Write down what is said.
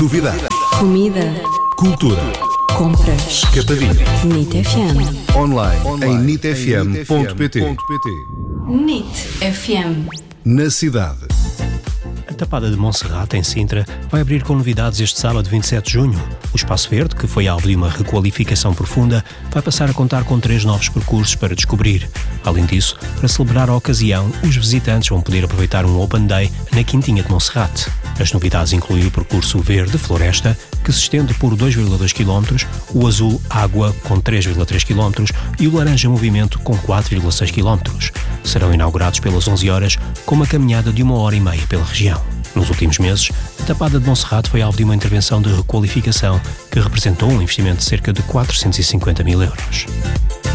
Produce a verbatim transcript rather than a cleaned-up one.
Novidade. Comida. Cultura. Compras. Capadinho. NIT F M. Online, Online. em nit f m ponto p t. NIT F M. Na cidade. A Tapada de Monserrate, em Sintra, vai abrir com novidades este sábado vinte e sete de junho. O Espaço Verde, que foi alvo de uma requalificação profunda, vai passar a contar com três novos percursos para descobrir. Além disso, para celebrar a ocasião, os visitantes vão poder aproveitar um Open Day na Quintinha de Monserrate. As novidades incluem o percurso Verde Floresta, que se estende por dois vírgula dois quilómetros, o Azul Água, com três vírgula três quilómetros, e o Laranja Movimento, com quatro vírgula seis quilómetros. Serão inaugurados pelas onze horas, com uma caminhada de uma hora e meia pela região. Nos últimos meses, a Tapada de Monserrate foi alvo de uma intervenção de requalificação que representou um investimento de cerca de quatrocentos e cinquenta mil euros.